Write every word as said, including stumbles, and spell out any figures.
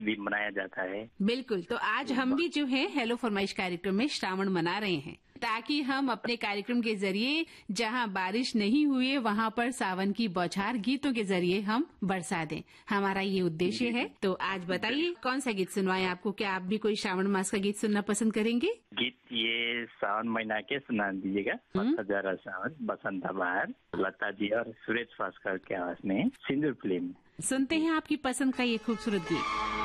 भी मनाया जाता है। बिल्कुल, तो आज हम भी जो है हेलो फरमाइश कार्यक्रम में श्रावण मना रहे हैं, ताकि हम अपने कार्यक्रम के जरिए जहां बारिश नहीं हुई वहां पर सावन की बौछार गीतों के जरिए हम बरसा दें। हमारा ये उद्देश्य है। तो आज बताइए कौन सा गीत सुनवाएं आपको? क्या आप भी कोई श्रावण मास का गीत सुनना पसंद करेंगे? गीत ये सावन महीना के सुना दीजिएगा। हजारा सावन बसंत बहार, लता जी और सुरेश भास्कर के आवाज में, सिंदूर फिल्म। सुनते हैं आपकी पसंद का ये खूबसूरत गीत।